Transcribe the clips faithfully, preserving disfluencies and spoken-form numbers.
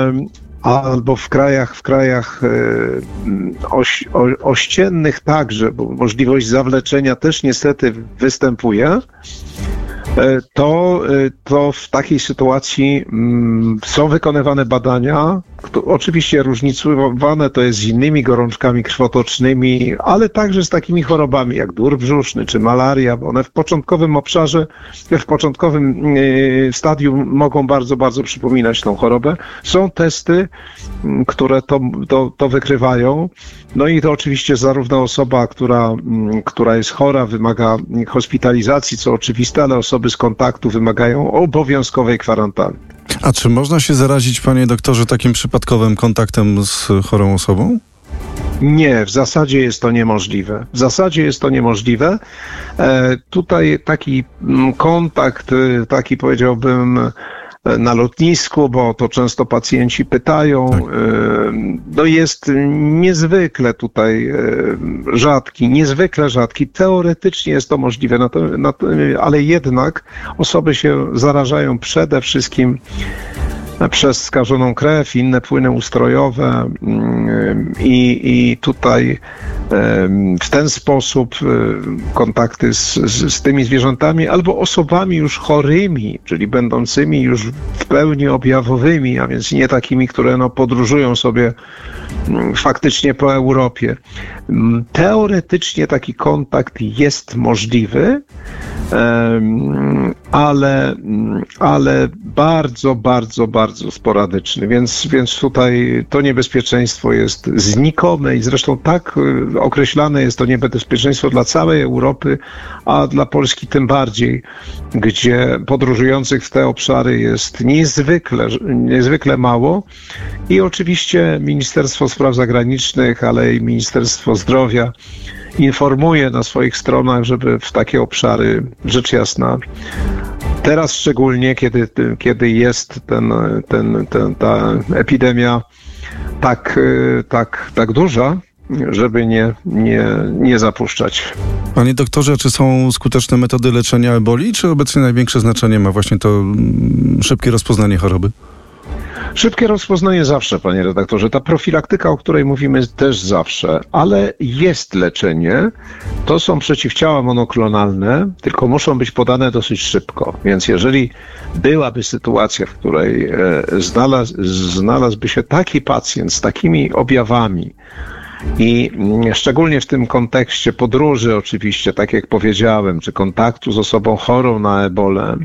albo w krajach, w krajach oś, o, ościennych także, bo możliwość zawleczenia też niestety występuje, to, to w takiej sytuacji mm, są wykonywane badania, to oczywiście różnicowane to jest z innymi gorączkami krwotocznymi, ale także z takimi chorobami jak dór brzuszny czy malaria, bo one w początkowym obszarze, w początkowym yy, stadium mogą bardzo, bardzo przypominać tą chorobę. Są testy, yy, które to, to, to wykrywają. No i to oczywiście zarówno osoba, która, yy, która jest chora, wymaga hospitalizacji, co oczywiste, ale osoby z kontaktu wymagają obowiązkowej kwarantanny. A czy można się zarazić, panie doktorze, takim przypadkowym kontaktem z chorą osobą? Nie, w zasadzie jest to niemożliwe. W zasadzie jest to niemożliwe. E, tutaj taki kontakt, taki powiedziałbym na lotnisku, bo to często pacjenci pytają, tak. no jest niezwykle tutaj rzadki, niezwykle rzadki. Teoretycznie jest to możliwe, no to, no to, ale jednak osoby się zarażają przede wszystkim przez skażoną krew, inne płyny ustrojowe i, i tutaj w ten sposób kontakty z, z, z tymi zwierzętami albo osobami już chorymi, czyli będącymi już w pełni objawowymi, a więc nie takimi, które no podróżują sobie faktycznie po Europie. Teoretycznie taki kontakt jest możliwy, ale, ale bardzo, bardzo, bardzo sporadyczny, więc, więc tutaj to niebezpieczeństwo jest znikome i zresztą tak określane jest to niebezpieczeństwo dla całej Europy, a dla Polski tym bardziej, gdzie podróżujących w te obszary jest niezwykle, niezwykle mało i oczywiście Ministerstwo Spraw Zagranicznych, ale i Ministerstwo Zdrowia informuje na swoich stronach, żeby w takie obszary, rzecz jasna, teraz szczególnie, kiedy, kiedy jest ten, ten, ten, ta epidemia tak, tak, tak duża, żeby nie, nie, nie zapuszczać. Panie doktorze, czy są skuteczne metody leczenia eboli, czy obecnie największe znaczenie ma właśnie to szybkie rozpoznanie choroby? Szybkie rozpoznanie zawsze, panie redaktorze. Ta profilaktyka, o której mówimy, też zawsze, ale jest leczenie. To są przeciwciała monoklonalne, tylko muszą być podane dosyć szybko. Więc jeżeli byłaby sytuacja, w której znalazł, znalazłby się taki pacjent z takimi objawami, i szczególnie w tym kontekście podróży oczywiście, tak jak powiedziałem, czy kontaktu z osobą chorą na ebolę,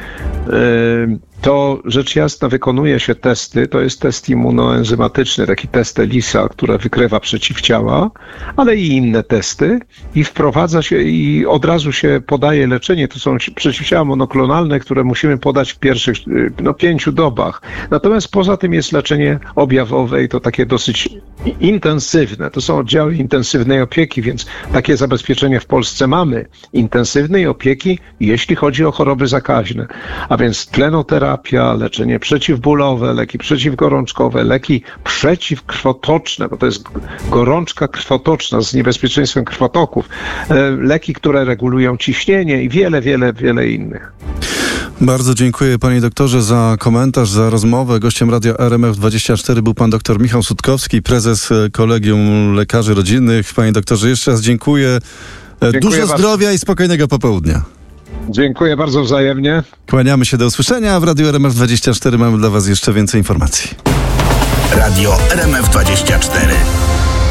to rzecz jasna wykonuje się testy, to jest test immunoenzymatyczny, taki test ELISA, który wykrywa przeciwciała, ale i inne testy i wprowadza się i od razu się podaje leczenie. To są przeciwciała monoklonalne, które musimy podać w pierwszych no, pięciu dobach. Natomiast poza tym jest leczenie objawowe i to takie dosyć intensywne. To są oddziały intensywnej opieki, więc takie zabezpieczenie w Polsce mamy. Intensywnej opieki, jeśli chodzi o choroby zakaźne, a więc tlenoterapia, leczenie przeciwbólowe, leki przeciwgorączkowe, leki przeciwkrwotoczne, bo to jest gorączka krwotoczna z niebezpieczeństwem krwotoków, leki, które regulują ciśnienie i wiele, wiele, wiele innych. Bardzo dziękuję, panie doktorze, za komentarz, za rozmowę. Gościem Radia R M F dwadzieścia cztery był pan doktor Michał Sutkowski, prezes Kolegium Lekarzy Rodzinnych. Panie doktorze, jeszcze raz dziękuję. dziękuję Dużo bardzo. Zdrowia i spokojnego popołudnia. Dziękuję bardzo wzajemnie. Kłaniamy się, do usłyszenia, a w Radiu R M F dwadzieścia cztery mamy dla was jeszcze więcej informacji. Radio R M F dwadzieścia cztery.